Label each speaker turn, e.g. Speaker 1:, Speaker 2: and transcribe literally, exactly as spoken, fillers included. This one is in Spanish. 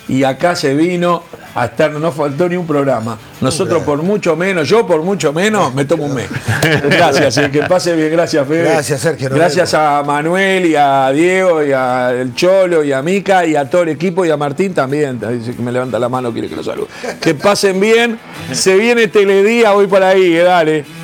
Speaker 1: y acá se vino a estar, no faltó ni un programa. Nosotros por mucho menos, yo por mucho menos, me tomo un mes. Gracias, eh, que pase bien, gracias Fede.
Speaker 2: Gracias Sergio.
Speaker 1: Gracias a Manuel y a Diego y a El Cholo y a Mica y a todo el equipo y a Martín también. Dice que me levanta la mano, quiere que lo salude. Que pasen bien. Se viene Teledía, voy por ahí, eh, dale.